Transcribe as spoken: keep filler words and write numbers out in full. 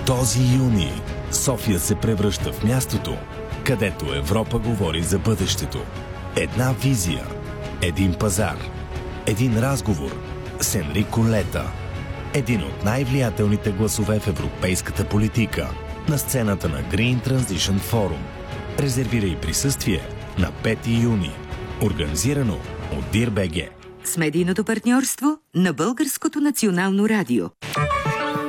Този юни София се превръща в мястото, където Европа говори за бъдещето. Една визия, един пазар, един разговор с Енрико Лета. Един от най-влиятелните гласове в европейската политика на сцената на Green Transition Forum. Резервирай присъствие на пети юни. Организирано от Дир точка би джи. С медийното партньорство на Българското национално радио.